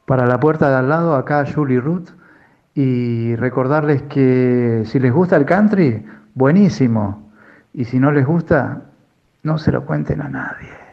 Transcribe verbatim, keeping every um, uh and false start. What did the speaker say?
Para la puerta de al lado, acá Julie Ruth, y recordarles que si les gusta el country, buenísimo. Y si no les gusta, no se lo cuenten a nadie.